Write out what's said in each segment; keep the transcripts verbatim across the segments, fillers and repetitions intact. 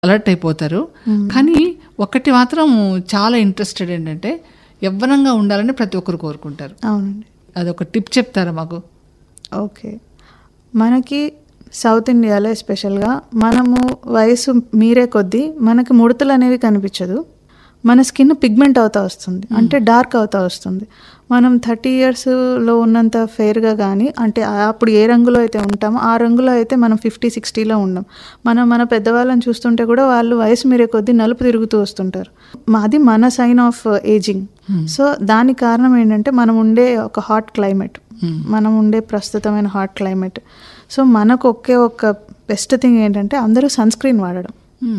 Alert అయిపోతారు. కానీ ఒకటి మాత్రం చాలా ఇంట్రెస్టెడ్ ఏంటంటే యవ్వనంగా ఉండాలని ప్రతి ఒక్కరు కోరుకుంటారు. అవునండి. అదొక టిప్ చెప్తారా మాకు? ఓకే. మనకి సౌత్ ఇండియాలో ఎస్పెషల్గా మనము వయసు మీరే కొద్దీ మనకి ముడతలు అనేవి కనిపించదు. మన స్కిన్ పిగ్మెంట్ అవుతా వస్తుంది, అంటే డార్క్ అవుతా వస్తుంది. మనం థర్టీ ఇయర్స్లో ఉన్నంత ఫెయిర్గా కానీ, అంటే అప్పుడు ఏ రంగులో అయితే ఉంటామో ఆ రంగులో అయితే మనం ఫిఫ్టీ సిక్స్టీలో ఉండం. మనం మన పెద్దవాళ్ళని చూస్తుంటే కూడా వాళ్ళు వయసు మీరే కొద్దీ నలుపు తిరుగుతూ వస్తుంటారు. అది మన సైన్ ఆఫ్ ఏజింగ్. సో దానికి కారణం ఏంటంటే మనం ఉండే ఒక హాట్ క్లైమేట్, మనం ఉండే ప్రస్తుతమైన హాట్ క్లైమేట్. సో మనకు ఒకే ఒక్క బెస్ట్ థింగ్ ఏంటంటే అందరూ సన్ స్క్రీన్ వాడడం.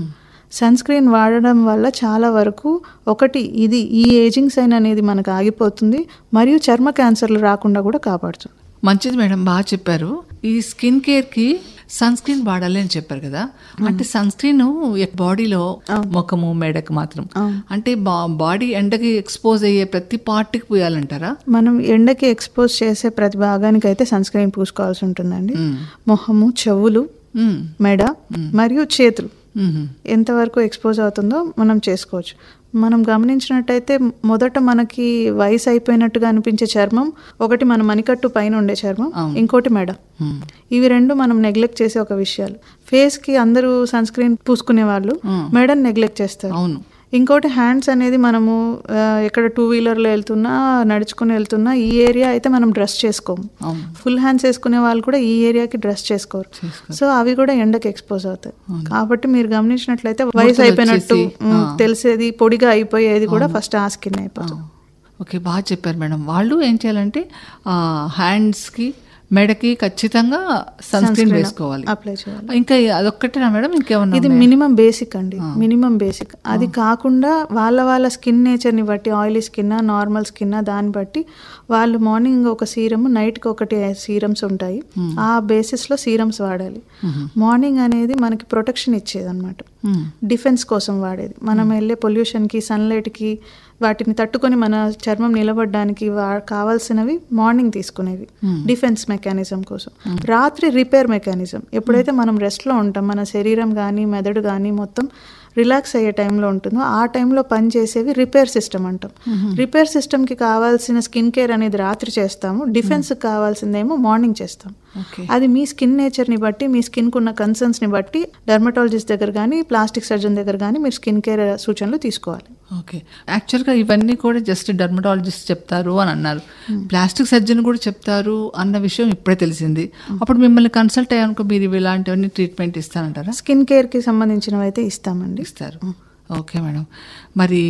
సన్ స్క్రీన్ వాడడం వల్ల చాలా వరకు ఒకటి ఇది ఈ ఏజింగ్ సైన్ అనేది మనకు ఆగిపోతుంది, మరియు చర్మ క్యాన్సర్లు రాకుండా కూడా కాపాడుతుంది. మంచిది మేడం, బాగా చెప్పారు. ఈ స్కిన్ కేర్కి సన్ స్క్రీన్ వాడాలి అని చెప్పారు కదా, అంటే సన్ స్క్రీన్ బాడీలో ముఖము మెడకు మాత్రం, అంటే బాడీ ఎండకి ఎక్స్పోజ్ అయ్యే ప్రతి పార్ట్కి పూయాలంటారా? మనం ఎండకి ఎక్స్పోజ్ చేసే ప్రతి భాగానికి అయితే సన్ స్క్రీన్ పూసుకోవాల్సి ఉంటుందండి. మొహము, చెవులు, మెడ మరియు చేతులు ఎంతవరకు ఎక్స్పోజ్ అవుతుందో మనం చేసుకోవచ్చు. మనం గమనించినట్టయితే మొదట మనకి వయసు అయిపోయినట్టుగా అనిపించే చర్మం ఒకటి మన మణికట్టు పైన ఉండే చర్మం, ఇంకోటి మెడ. ఇవి రెండు మనం నెగ్లెక్ట్ చేసే ఒక విషయాలు. ఫేస్కి అందరూ సన్ స్క్రీన్ పూసుకునే వాళ్ళు మెడని నెగ్లెక్ట్ చేస్తారు. అవును. ఇంకోటి హ్యాండ్స్ అనేది మనము ఎక్కడ టూ వీలర్లో వెళ్తున్నా నడుచుకుని వెళ్తున్నా ఈ ఏరియా అయితే మనం డ్రెస్ చేసుకోము. ఫుల్ హ్యాండ్స్ వేసుకునే వాళ్ళు కూడా ఈ ఏరియాకి డ్రెస్ చేసుకోరు. సో అవి కూడా ఎండకి ఎక్స్పోజ్ అవుతాయి. కాబట్టి మీరు గమనించినట్లయితే వయసు అయిపోయినట్టు తెలిసేది, పొడిగా అయిపోయేది కూడా ఫస్ట్ ఆ స్కిన్ అయిపోతుంది. ఓకే, బాగా చెప్పారు మేడం. వాళ్ళు ఏం చేయాలంటే హ్యాండ్స్కి మెడకి ఖచ్చితంగా సన్ స్క్రీన్ వేసుకోవాలి, అప్లై చేయాలి. ఇంకా అదొక్కటేనా మేడం, ఇంకేమన్నా? ఇది మినిమం బేసిక్ అండి, మినిమం బేసిక్. అది కాకుండా వాళ్ళ వాళ్ళ స్కిన్ నేచర్ని బట్టి, ఆయిలీ స్కిన్, నార్మల్ స్కిన్, దాన్ని బట్టి వాళ్ళు మార్నింగ్ ఒక సీరమ్, నైట్కి ఒకటి సీరమ్స్ ఉంటాయి. ఆ బేసిస్లో సీరమ్స్ వాడాలి. మార్నింగ్ అనేది మనకి ప్రొటెక్షన్ ఇచ్చేది అనమాట, డిఫెన్స్ కోసం వాడేది. మనం వెళ్ళే పొల్యూషన్కి, సన్లైట్కి వాటిని తట్టుకొని మన చర్మం నిలబడడానికి కావాల్సినవి మార్నింగ్ తీసుకునేవి, డిఫెన్స్ మెకానిజం కోసం. రాత్రి రిపేర్ మెకానిజం. ఎప్పుడైతే మనం రెస్ట్లో ఉంటాం, మన శరీరం కానీ మెదడు కానీ మొత్తం రిలాక్స్ అయ్యే టైంలో ఉంటుందో ఆ టైంలో పనిచేసేవి రిపేర్ సిస్టమ్ అంటాం. రిపేర్ సిస్టమ్కి కావాల్సిన స్కిన్ కేర్ అనేది రాత్రి చేస్తాము, డిఫెన్స్కి కావాల్సిందేమో మార్నింగ్ చేస్తాం. అది మీ స్కిన్ నేచర్ని బట్టి, మీ స్కిన్కు ఉన్న కన్సర్న్స్ని బట్టి డెర్మటాలజిస్ట్ దగ్గర కానీ ప్లాస్టిక్ సర్జన్ దగ్గర కానీ మీరు స్కిన్ కేర్ సూచనలు తీసుకోవాలి. ఓకే, యాక్చువల్గా ఇవన్నీ కూడా జస్ట్ డెర్మటాలజిస్ట్ చెప్తారు అని అన్నారు, ప్లాస్టిక్ సర్జన్ కూడా చెప్తారు అన్న విషయం ఇప్పుడే తెలిసింది. అప్పుడు మిమ్మల్ని కన్సల్ట్ అయ్యానుకో మీరు ఇలాంటివన్నీ ట్రీట్మెంట్ ఇస్తానంటారా? స్కిన్ కేర్కి సంబంధించినవి అయితే ఇస్తామండి, ఇస్తారు. ఓకే మేడం, మరి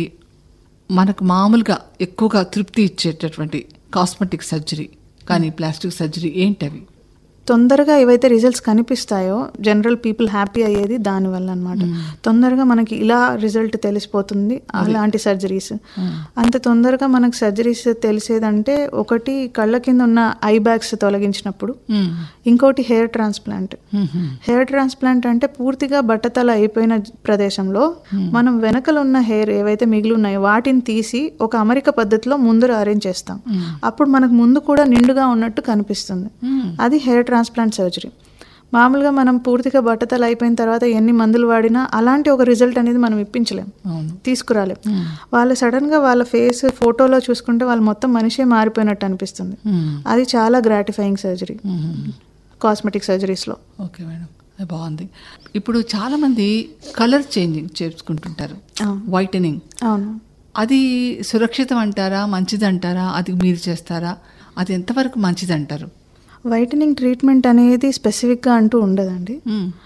మనకు మామూలుగా ఎక్కువగా తృప్తి ఇచ్చేటటువంటి కాస్మెటిక్ సర్జరీ కానీ ప్లాస్టిక్ సర్జరీ ఏంటవి? తొందరగా ఏవైతే రిజల్ట్స్ కనిపిస్తాయో జనరల్ పీపుల్ హ్యాపీ అయ్యేది దానివల్ల అనమాట. తొందరగా మనకి ఇలా రిజల్ట్ తెలిసిపోతుంది అలాంటి సర్జరీస్. అంత తొందరగా మనకు సర్జరీస్ తెలిసేదంటే ఒకటి కళ్ళ కింద ఉన్న ఐ బ్యాగ్స్ తొలగించినప్పుడు, ఇంకోటి హెయిర్ ట్రాన్స్ప్లాంట్. హెయిర్ ట్రాన్స్ప్లాంట్ అంటే పూర్తిగా బట్టతల అయిపోయిన ప్రదేశంలో మనం వెనకలు ఉన్న హెయిర్ ఏవైతే మిగిలి ఉన్నాయో వాటిని తీసి ఒక అమరిక పద్ధతిలో ముందర అరేంజ్ చేస్తాం. అప్పుడు మనకు ముందు కూడా నిండుగా ఉన్నట్టు కనిపిస్తుంది. అది హెయిర్ ట్రాన్స్ప్లాంట్ సర్జరీ. మామూలుగా మనం పూర్తిగా బట్టతలు అయిపోయిన తర్వాత ఎన్ని మందులు వాడినా అలాంటి ఒక రిజల్ట్ అనేది మనం ఇప్పించలేం, తీసుకురాలేం. వాళ్ళు సడన్గా వాళ్ళ ఫేస్ ఫోటోలో చూసుకుంటే వాళ్ళు మొత్తం మనిషే మారిపోయినట్టు అనిపిస్తుంది. అది చాలా gratifying surgery cosmetic సర్జరీస్లో. Okay madam, బాగుంది. ఇప్పుడు చాలామంది కలర్ చేంజింగ్ చేసుకుంటుంటారు, వైటనింగ్. అవును, అది సురక్షితం అంటారా, మంచిది అంటారా? అది మీరు చేస్తారా? అది ఎంతవరకు మంచిది అంటారు? వైటనింగ్ ట్రీట్మెంట్ అనేది స్పెసిఫిక్గా అంటూ ఉండదండి.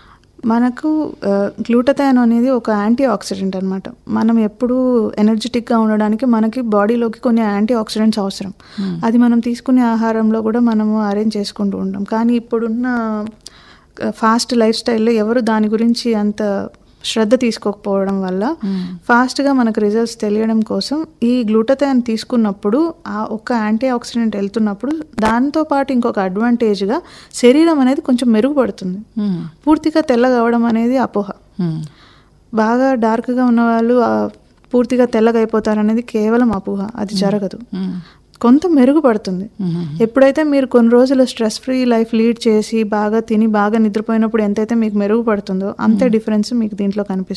మనకు గ్లూటథయాన్ అనేది ఒక యాంటీ ఆక్సిడెంట్ అనమాట. మనం ఎప్పుడూ ఎనర్జెటిక్గా ఉండడానికి మనకి బాడీలోకి కొన్ని యాంటీ ఆక్సిడెంట్స్ అవసరం. అది మనం తీసుకునే ఆహారంలో కూడా మనము అరేంజ్ చేసుకుంటూ ఉంటాం. కానీ ఇప్పుడున్న ఫాస్ట్ లైఫ్ స్టైల్లో ఎవరు దాని గురించి అంత శ్రద్ధ తీసుకోకపోవడం వల్ల ఫాస్ట్గా మనకు రిజల్ట్స్ తెలియడం కోసం ఈ గ్లూటథయాన్ తీసుకున్నప్పుడు ఆ ఒక్క యాంటీ ఆక్సిడెంట్ వెళ్తున్నప్పుడు దాంతో పాటు ఇంకొక అడ్వాంటేజ్గా శరీరం అనేది కొంచెం మెరుగుపడుతుంది. పూర్తిగా తెల్లగా అవడం అనేది అపోహ. బాగా డార్క్గా ఉన్న వాళ్ళు పూర్తిగా తెల్లగా అయిపోతారు అనేది కేవలం అపోహ, అది జరగదు. కొంత మెరుగుపడుతుంది. ఎప్పుడైతే మీరు కొన్ని రోజులు స్ట్రెస్ ఫ్రీ లైఫ్ లీడ్ చేసి బాగా తిని బాగా నిద్రపోయినప్పుడు ఎంతైతే మీకు మెరుగుపడుతుందో అంతే డిఫరెన్స్ మీకు దీంట్లో కనిపిస్తుంది.